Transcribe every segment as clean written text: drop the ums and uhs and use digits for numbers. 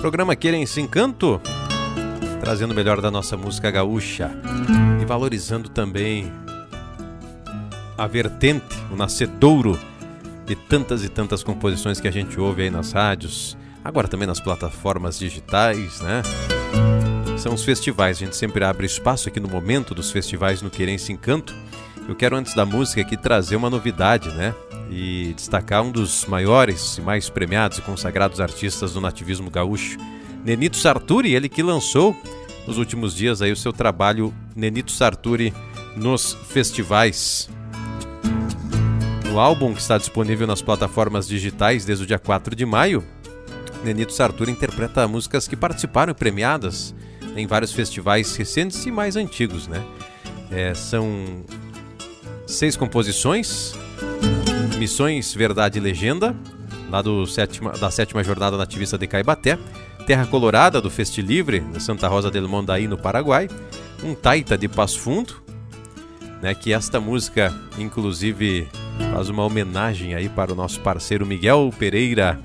Programa Querem-se Encanto, trazendo o melhor da nossa música gaúcha e valorizando também a vertente, o nascedouro de tantas e tantas composições que a gente ouve aí nas rádios, agora também nas plataformas digitais, né? São os festivais, a gente sempre abre espaço aqui no momento dos festivais no Querem-se Encanto. Eu quero, antes da música aqui, trazer uma novidade, né? E destacar um dos maiores e mais premiados e consagrados artistas do nativismo gaúcho, Nenito Sarturi, ele que lançou nos últimos dias aí o seu trabalho Nenito Sarturi nos festivais. No álbum que está disponível nas plataformas digitais desde o dia 4 de maio, Nenito Sarturi interpreta músicas que participaram premiadas em vários festivais recentes e mais antigos, né? São 6 composições: Missões Verdade e Legenda, lá da 7ª Jornada Nativista de Caibaté, Terra Colorada, do Festi Livre, de Santa Rosa del Mondaí, no Paraguai, Um Taita de Passo Fundo, né, que esta música, inclusive, faz uma homenagem aí para o nosso parceiro Miguel Pereira,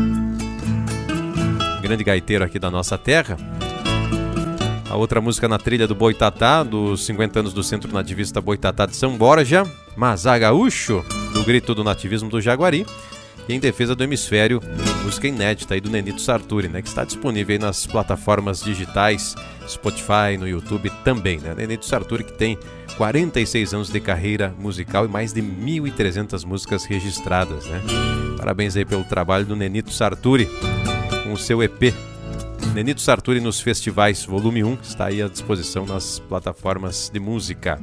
grande gaiteiro aqui da nossa terra. A outra música na trilha do Boitatá, dos 50 anos do Centro Nativista Boitatá de São Borja, Mazá Gaúcho, do Grito do Nativismo do Jaguari, e Em Defesa do Hemisfério, música inédita aí do Nenito Sarturi, né, que está disponível aí nas plataformas digitais, Spotify, no YouTube também, né? Nenito Sarturi, que tem 46 anos de carreira musical e mais de 1.300 músicas registradas, né? Parabéns aí pelo trabalho do Nenito Sarturi com o seu EP Nenito Sarturi nos Festivais, volume 1, está aí à disposição nas plataformas de música.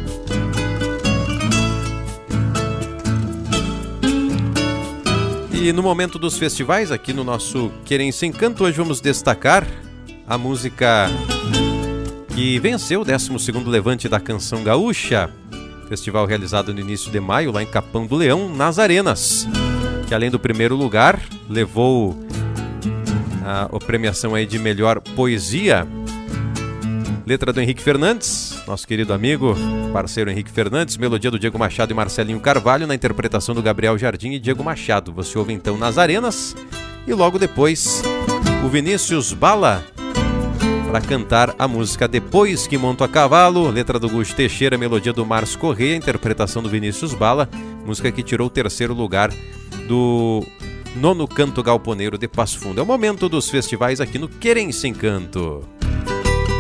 E no momento dos festivais, aqui no nosso Querem-se Encanto, hoje vamos destacar a música que venceu o 12º Levante da Canção Gaúcha, festival realizado no início de maio, lá em Capão do Leão, nas Arenas, que além do primeiro lugar, levou a premiação aí de melhor poesia, letra do Henrique Fernandes, nosso querido amigo, parceiro Henrique Fernandes, melodia do Diego Machado e Marcelinho Carvalho, na interpretação do Gabriel Jardim e Diego Machado. Você ouve então Nas Arenas, e logo depois o Vinícius Bala para cantar a música Depois que Monto a Cavalo, letra do Gusto Teixeira, melodia do Márcio Correia, interpretação do Vinícius Bala, música que tirou o 3º lugar do 9º Canto Galponeiro de Passo Fundo. É o momento dos festivais aqui no Querem-se Encanto.